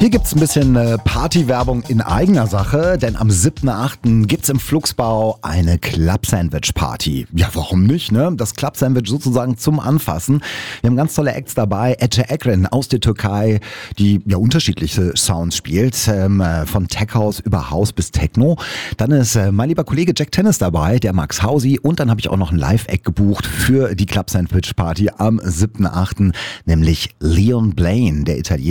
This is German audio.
Hier gibt's ein bisschen Partywerbung in eigener Sache, denn am 7.8. gibt's im Flugsbau eine Club-Sandwich-Party. Ja, warum nicht, ne? Das Club-Sandwich sozusagen zum Anfassen. Wir haben ganz tolle Acts dabei. Ece Ekren aus der Türkei, die ja unterschiedliche Sounds spielt, von Tech House über House bis Techno. Dann ist mein lieber Kollege Jack Tennis dabei, der Max Hausi, und dann habe ich auch noch ein Live-Act gebucht für die Club-Sandwich-Party am 7.8., nämlich Leon Blaine, der Italiener.